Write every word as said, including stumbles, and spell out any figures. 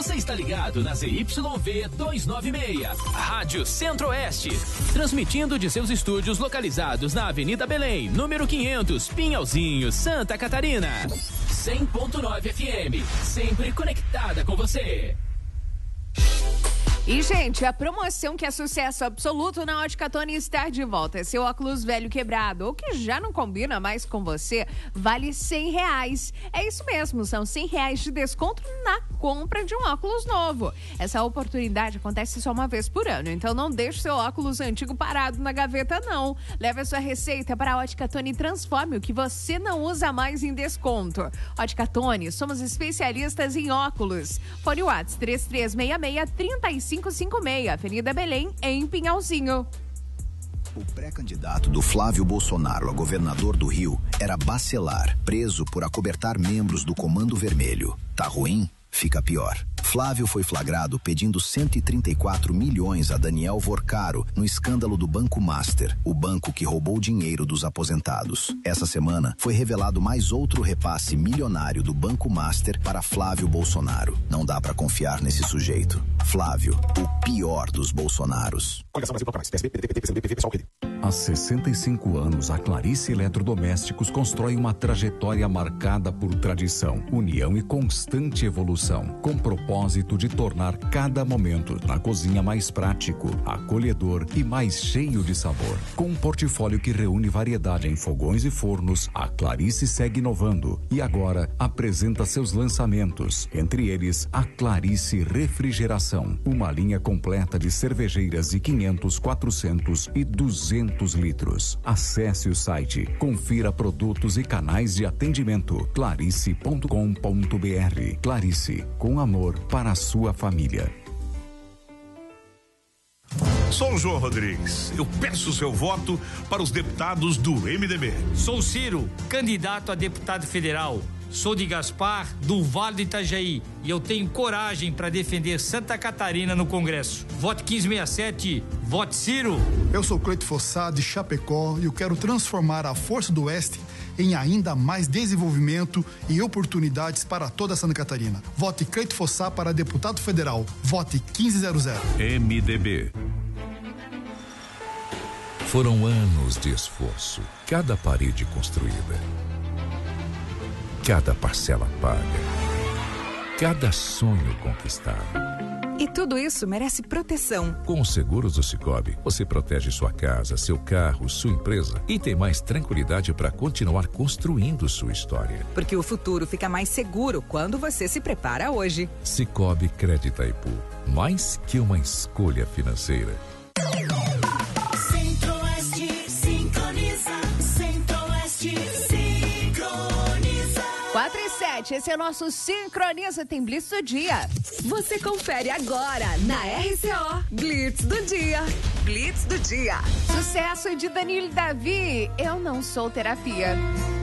Você está ligado na Z Y V duzentos e noventa e seis, Rádio Centro-Oeste, transmitindo de seus estúdios localizados na Avenida Belém, número quinhentos, Pinhalzinho, Santa Catarina. cem ponto nove F M, sempre conectada com você. E, gente, a promoção que é sucesso absoluto na Ótica Tony está de volta. Seu óculos velho quebrado ou que já não combina mais com você, vale cem reais. É isso mesmo, são cem reais de desconto na compra de um óculos novo. Essa oportunidade acontece só uma vez por ano, então não deixe seu óculos antigo parado na gaveta, não. Leve a sua receita para a Ótica Tony e transforme o que você não usa mais em desconto. Ótica Tony, somos especialistas em óculos. Fone WhatsApp três três seis seis, três cinco cinco seis, Avenida Belém, em Pinhalzinho. O pré-candidato do Flávio Bolsonaro a governador do Rio era Bacelar, preso por acobertar membros do Comando Vermelho. Tá ruim? Fica pior. Flávio foi flagrado pedindo cento e trinta e quatro milhões a Daniel Vorcaro no escândalo do Banco Master, o banco que roubou dinheiro dos aposentados. Essa semana foi revelado mais outro repasse milionário do Banco Master para Flávio Bolsonaro. Não dá pra confiar nesse sujeito. Flávio, o pior dos Bolsonaros. Há sessenta e cinco anos, a Clarice Eletrodomésticos constrói uma trajetória marcada por tradição, união e constante evolução, com propósito de tornar cada momento na cozinha mais prático, acolhedor e mais cheio de sabor. Com um portfólio que reúne variedade em fogões e fornos, a Clarice segue inovando e agora apresenta seus lançamentos, entre eles a Clarice Refrigeração, uma linha completa de cervejeiras de quinhentos, quatrocentos e duzentos litros. Acesse o site, confira produtos e canais de atendimento clarice ponto com ponto b r. Clarice, com amor para a sua família. Sou o João Rodrigues. Eu peço o seu voto para os deputados do M D B. Sou Ciro, candidato a deputado federal. Sou de Gaspar, do Vale do Itajaí, e eu tenho coragem para defender Santa Catarina no Congresso. Vote quinze sessenta e sete, vote Ciro. Eu sou Cleito Fossá, de Chapecó, e eu quero transformar a Força do Oeste em ainda mais desenvolvimento e oportunidades para toda Santa Catarina. Vote Cleito Fossá para deputado federal. Vote quinze zero zero. M D B. Foram anos de esforço, cada parede construída, cada parcela paga, cada sonho conquistado. E tudo isso merece proteção. Com os seguros do Sicoob, você protege sua casa, seu carro, sua empresa e tem mais tranquilidade para continuar construindo sua história. Porque o futuro fica mais seguro quando você se prepara hoje. Sicoob Crédito Itaipu, mais que uma escolha financeira. Centro-Oeste sincroniza, Centro-Oeste sincroniza. quatro e sete, esse é o nosso Sincroniza, tem Blitz do Dia. Você confere agora na R C O Blitz do Dia. Blitz do Dia. Sucesso de Danilo e Davi, Eu Não Sou Terapia.